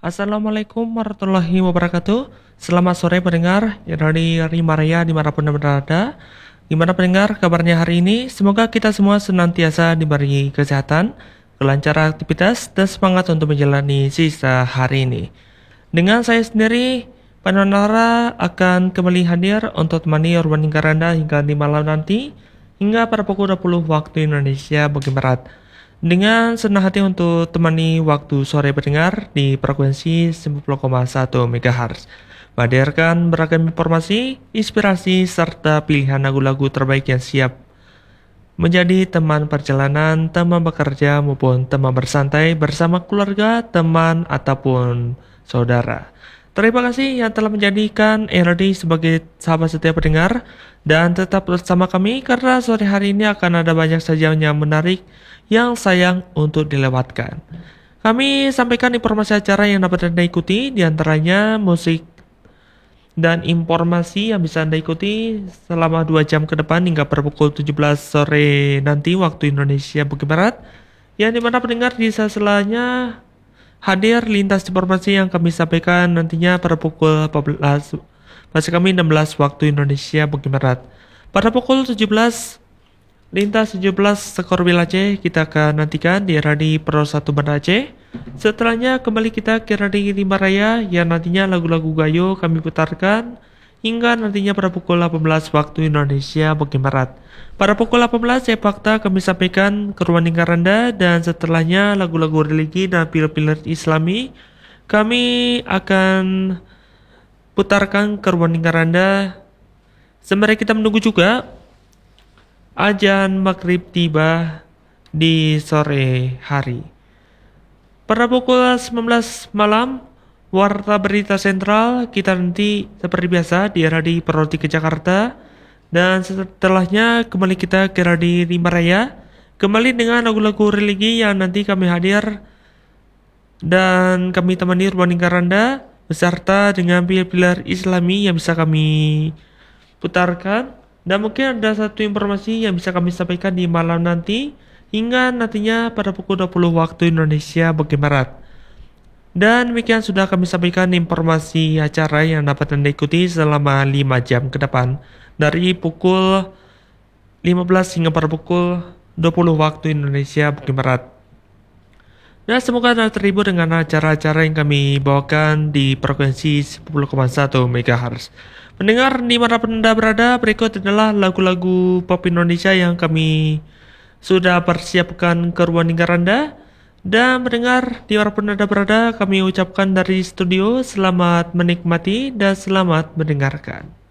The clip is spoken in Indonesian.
Assalamualaikum warahmatullahi wabarakatuh. Selamat sore pendengar dari Rimaraya dimanapun Anda berada. Gimana pendengar kabarnya hari ini? Semoga kita semua senantiasa diberi kesehatan, kelancaran aktivitas, dan semangat untuk menjalani sisa hari ini. Dengan saya sendiri, Panonara akan kembali hadir untuk temani Urban Anda hingga di malam nanti, hingga pada pukul 20 waktu Indonesia bagian Barat. Dengan senang hati untuk temani waktu sore pendengar di frekuensi 90,1 MHz. Menghadirkan beragam informasi, inspirasi, serta pilihan lagu-lagu terbaik yang siap menjadi teman perjalanan, teman bekerja, maupun teman bersantai bersama keluarga, teman, ataupun saudara. Terima kasih yang telah menjadikan RD sebagai sahabat setia pendengar, dan tetap bersama kami karena sore hari ini akan ada banyak saja yang menarik yang sayang untuk dilewatkan. Kami sampaikan informasi acara yang dapat Anda ikuti, diantaranya musik dan informasi yang bisa Anda ikuti selama 2 jam ke depan hingga pada pukul 17 sore nanti waktu Indonesia bagian Barat, yang dimana pendengar di sela-selanya hadir lintas informasi yang kami sampaikan nantinya pada pukul 14 masih kami 16 waktu Indonesia bagian Barat. Pada pukul 17 lintas 17 skor Wil Aceh kita akan nantikan di Radio Pro 1 Banda Aceh. Setelahnya kembali kita ke Radio Rimaraya yang nantinya lagu-lagu gayo kami putarkan hingga nantinya pada pukul 18 waktu Indonesia bagian Barat. Pada pukul 18 fakta kami sampaikan keruan lingkar Anda, dan setelahnya lagu-lagu religi dan film-film Islami kami akan putarkan keruan lingkar Anda. Sembari kita menunggu juga azan maghrib tiba di sore hari. Pada pukul 19 malam, Warta Berita Sentral kita nanti seperti biasa di Radio Peroti ke Jakarta, dan setelahnya kembali kita ke Radio Rimaraya kembali dengan lagu-lagu religi yang nanti kami hadir dan kami temani ruang lingkar Anda beserta dengan pilar-pilar Islami yang bisa kami putarkan. Dan mungkin ada satu informasi yang bisa kami sampaikan di malam nanti hingga nantinya pada pukul 20 waktu Indonesia bagian Barat. Dan demikian sudah kami sampaikan informasi acara yang dapat Anda ikuti selama 5 jam ke depan dari pukul 15 hingga pada pukul 20 waktu Indonesia bagian Barat. Dan semoga Anda terhibur dengan acara-acara yang kami bawakan di frekuensi 10,1 MHz. Mendengar di mana Anda berada, berikut adalah lagu-lagu pop Indonesia yang kami sudah persiapkan ke ruang lingkar Anda. Dan mendengar di mana Anda berada, kami ucapkan dari studio selamat menikmati dan selamat mendengarkan.